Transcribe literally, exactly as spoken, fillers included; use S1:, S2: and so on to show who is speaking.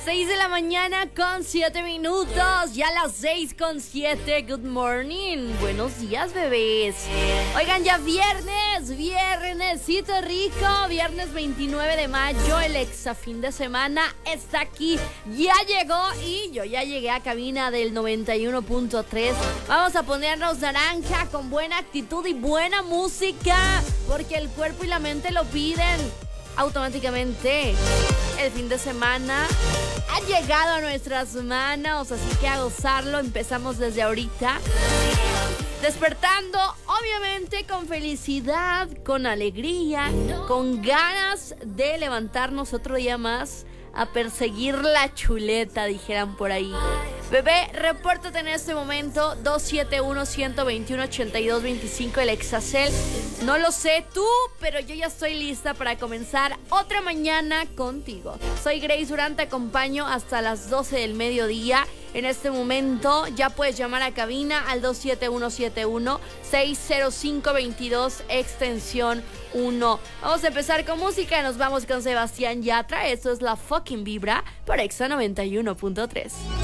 S1: seis de la mañana con siete minutos. Ya las seis con siete. Good morning. Buenos días, bebés. Oigan, ya viernes, viernesito rico. Viernes veintinueve de mayo. El exa fin de semana está aquí. Ya llegó y yo ya llegué a cabina del noventa y uno punto tres. Vamos a ponernos naranja con buena actitud y buena música, porque el cuerpo y la mente lo piden automáticamente. El fin de semana ha llegado a nuestras manos, así que a gozarlo. Empezamos desde ahorita, despertando obviamente con felicidad, con alegría, con ganas de levantarnos otro día más a perseguir la chuleta, dijeran por ahí. Bebé, repórtate en este momento. Dos siete uno, uno dos uno, ocho dos dos cinco, el Exacel. No lo sé tú, pero yo ya estoy lista para comenzar otra mañana contigo. Soy Grace Durán, te acompaño hasta las doce del mediodía. En este momento ya puedes llamar a cabina al dos siete uno siete uno, seis cero cinco dos dos, extensión uno. Vamos a empezar con música. Nos vamos con Sebastián Yatra. Esto es La Fucking Vibra por Exa noventa y uno punto tres.